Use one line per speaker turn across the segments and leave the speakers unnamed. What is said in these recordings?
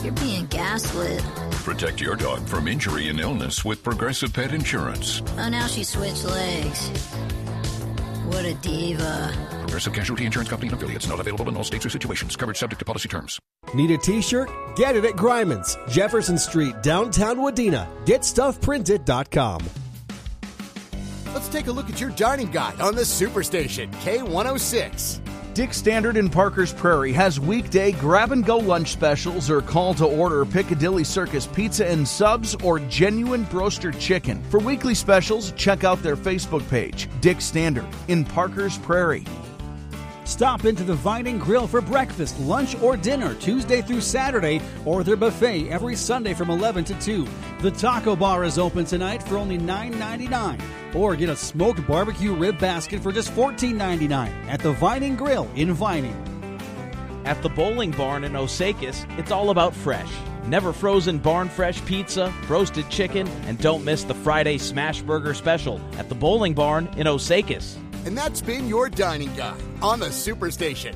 You're being gaslit.
Protect your dog from injury and illness with Progressive Pet Insurance.
Oh, now she switched legs. What a diva.
Progressive Casualty Insurance Company and affiliates. Not available in all states or situations. Coverage subject to policy terms.
Need a t-shirt? Get it at Greiman's, Jefferson Street, downtown Wadena. GetStuffPrinted.com.
Let's take a look at your dining guide on the Superstation, K106.
Dick Standard in Parker's Prairie has weekday grab-and-go lunch specials or call-to-order Piccadilly Circus pizza and subs or genuine broaster chicken. For weekly specials, check out their Facebook page, Dick Standard in Parker's Prairie.
Stop into the Vining Grill for breakfast, lunch, or dinner Tuesday through Saturday, or their buffet every Sunday from 11 to 2. The taco bar is open tonight for only $9.99. Or get a smoked barbecue rib basket for just $14.99 at the Vining Grill in Vining.
At the Bowling Barn in Osakis, it's all about fresh. Never frozen barn fresh pizza, roasted chicken, and don't miss the Friday Smash Burger special at the Bowling Barn in Osakis.
And that's been your dining guide on the Superstation,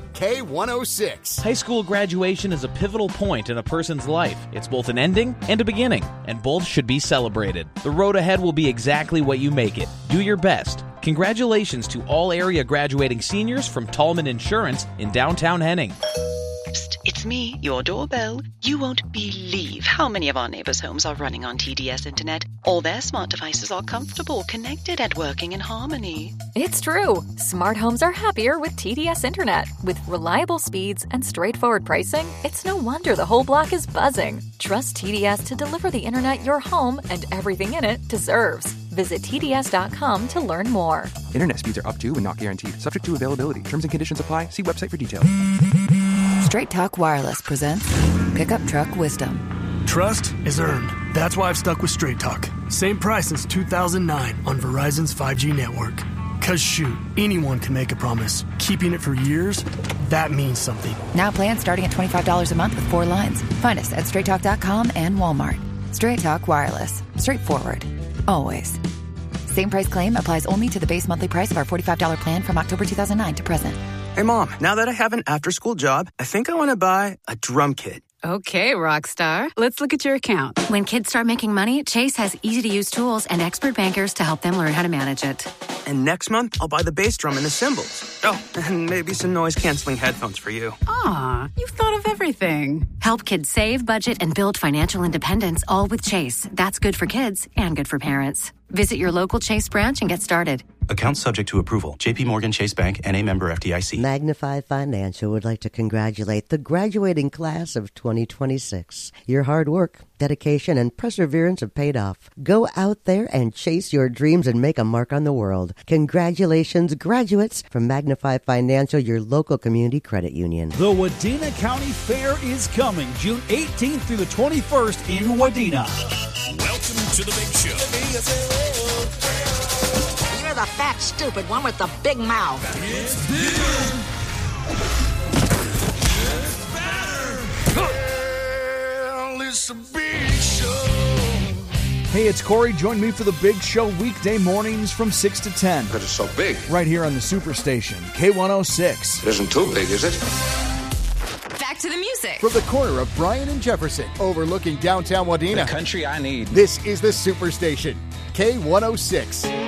K106.
High school graduation is a pivotal point in a person's life. It's both an ending and a beginning, and both should be celebrated. The road ahead will be exactly what you make it. Do your best. Congratulations to all area graduating seniors from Tallman Insurance in downtown Henning.
Psst, it's me, your doorbell. You won't believe how many of our neighbors' homes are running on TDS Internet. All their smart devices are comfortable, connected, and working in harmony.
It's true. Smart homes are happier with TDS Internet. With reliable speeds and straightforward pricing, it's no wonder the whole block is buzzing. Trust TDS to deliver the Internet your home and everything in it deserves. Visit TDS.com to learn more.
Internet speeds are up to and not guaranteed. Subject to availability. Terms and conditions apply. See website for details.
Straight Talk Wireless presents Pickup Truck Wisdom.
Trust is earned. That's why I've stuck with Straight Talk. Same price since 2009 on Verizon's 5G network. Cause shoot, anyone can make a promise. Keeping it for years, that means something.
Now plans starting at $25 a month with 4 lines. Find us at straighttalk.com and Walmart. Straight Talk Wireless. Straightforward. Always. Same price claim applies only to the base monthly price of our $45 plan from October 2009 to present.
Hey, Mom, now that I have an after-school job, I think I want to buy a drum kit.
Okay, Rockstar. Let's look at your account. When kids start making money, Chase has easy-to-use tools and expert bankers to help them learn how to manage it.
And next month, I'll buy the bass drum and the cymbals. Oh, and maybe some noise-canceling headphones for you.
Aw, you've thought of everything. Help kids save, budget, and build financial independence, all with Chase. That's good for kids and good for parents. Visit your local Chase branch and get started.
Account subject to approval. J.P. Morgan Chase Bank, N.A. member FDIC.
Magnify Financial would like to congratulate the graduating class of 2026. Your hard work, dedication, and perseverance have paid off. Go out there and chase your dreams and make a mark on the world. Congratulations, graduates, from Magnify Financial, your local community credit union.
The Wadena County Fair is coming June 18th through the 21st in Wadena.
Welcome to the big show.
You're the fat, stupid one with the big mouth.
It's big. It's better. Well, it's a big show.
Hey, it's Corey. Join me for the Big Show weekday mornings from 6 to 10.
Because it's so big.
Right here on the Superstation, K106.
It isn't too big, is it?
Back to the music.
From the corner of Bryan and Jefferson, overlooking downtown Wadena.
The country I need.
This is the Superstation, K106.